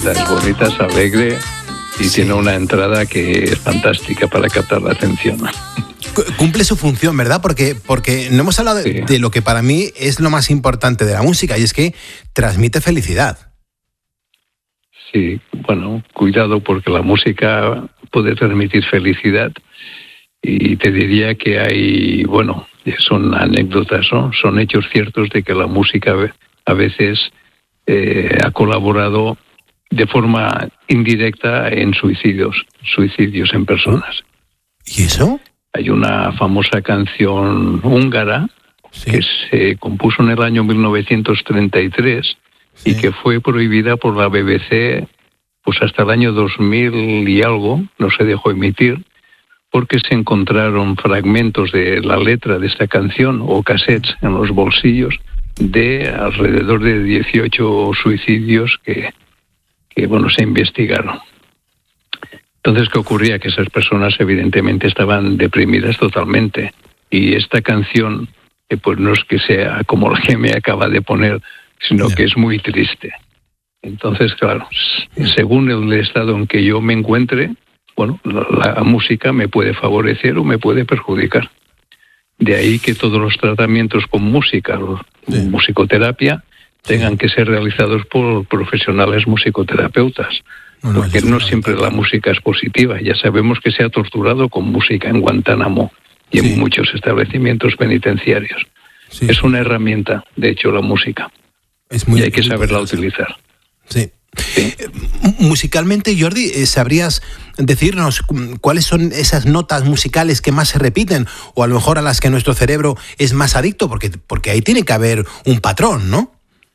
es bonita, es alegre y tiene una entrada que es fantástica para captar la atención. Cumple su función, ¿verdad? Porque no hemos hablado de lo que para mí es lo más importante de la música, y es que transmite felicidad. Sí, bueno, cuidado, porque la música puede transmitir felicidad, y te diría que hay, bueno, son anécdotas, ¿no? Son hechos ciertos de que la música a veces ha colaborado de forma indirecta en suicidios en personas. ¿Y eso? Hay una famosa canción húngara que se compuso en el año 1933 y que fue prohibida por la BBC pues hasta el año 2000 y algo, no se dejó emitir, porque se encontraron fragmentos de la letra de esta canción o cassettes en los bolsillos de alrededor de 18 suicidios que bueno, se investigaron. Entonces, ¿qué ocurría? Que esas personas evidentemente estaban deprimidas totalmente, y esta canción pues no es que sea como la que me acaba de poner, sino que es muy triste. Entonces, claro, según el estado en que yo me encuentre, bueno, la música me puede favorecer o me puede perjudicar. De ahí que todos los tratamientos con música, musicoterapia, tengan que ser realizados por profesionales musicoterapeutas. Porque no siempre la música es positiva. Ya sabemos que se ha torturado con música en Guantánamo y en muchos establecimientos penitenciarios. Es una herramienta, de hecho, la música. Y hay que saberla utilizar. Sí. Musicalmente, Jordi, ¿sabrías decirnos cuáles son esas notas musicales que más se repiten, o a lo mejor a las que nuestro cerebro es más adicto? Porque ahí tiene que haber un patrón, ¿no?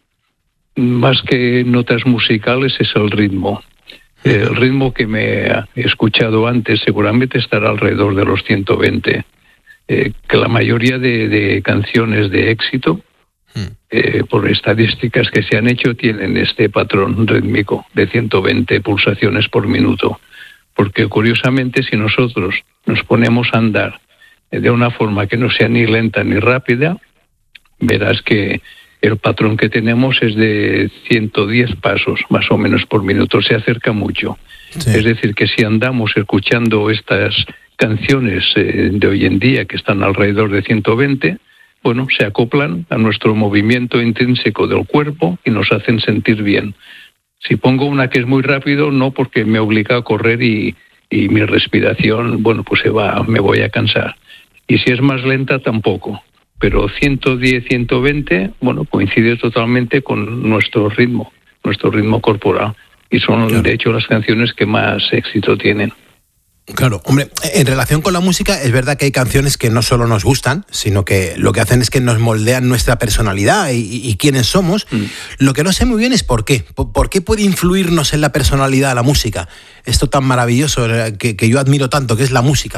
Más que notas musicales es el ritmo. El ritmo que me he escuchado antes seguramente estará alrededor de los 120. Que la mayoría de canciones de éxito, por estadísticas que se han hecho, tienen este patrón rítmico de 120 pulsaciones por minuto. Porque curiosamente, si nosotros nos ponemos a andar de una forma que no sea ni lenta ni rápida, verás que el patrón que tenemos es de 110 pasos, más o menos, por minuto. Se acerca mucho. Es decir, que si andamos escuchando estas canciones de hoy en día, que están alrededor de 120, bueno, se acoplan a nuestro movimiento intrínseco del cuerpo y nos hacen sentir bien. Si pongo una que es muy rápido, no, porque me obliga a correr y mi respiración, bueno, pues me voy a cansar. Y si es más lenta, tampoco. Pero 110, 120, bueno, coincide totalmente con nuestro ritmo corporal. Y son, de hecho, las canciones que más éxito tienen. Claro, hombre, en relación con la música, es verdad que hay canciones que no solo nos gustan, sino que lo que hacen es que nos moldean nuestra personalidad y quiénes somos. Lo que no sé muy bien es por qué. ¿Por qué puede influirnos en la personalidad la música? Esto tan maravilloso que yo admiro tanto, que es la música.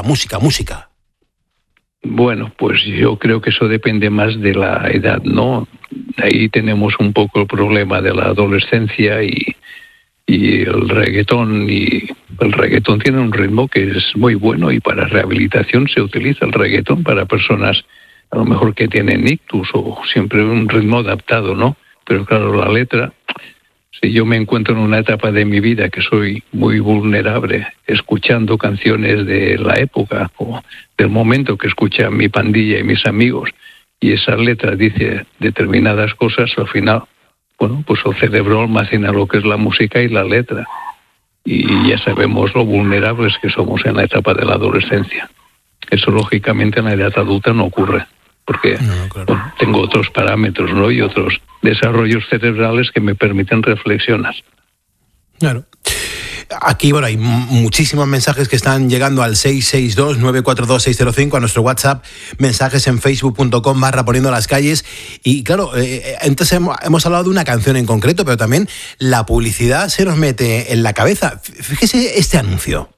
Bueno, pues yo creo que eso depende más de la edad, ¿no? Ahí tenemos un poco el problema de la adolescencia y el reggaetón. Y el reggaetón tiene un ritmo que es muy bueno, y para rehabilitación se utiliza el reggaetón para personas a lo mejor que tienen ictus, o siempre un ritmo adaptado, ¿no? Pero claro, la letra, si yo me encuentro en una etapa de mi vida que soy muy vulnerable, escuchando canciones de la época o del momento que escucha mi pandilla y mis amigos, y esa letra dice determinadas cosas, al final, bueno, pues el cerebro almacena lo que es la música y la letra. Y ya sabemos lo vulnerables que somos en la etapa de la adolescencia. Eso, lógicamente, en la edad adulta no ocurre, porque bueno, tengo otros parámetros, ¿no? Y otros desarrollos cerebrales que me permiten reflexionar. Claro. Aquí, bueno, hay muchísimos mensajes que están llegando al 662-942-605, a nuestro WhatsApp, mensajes en facebook.com/poniendo las calles. Y claro, entonces hemos hablado de una canción en concreto, pero también la publicidad se nos mete en la cabeza. Fíjese este anuncio.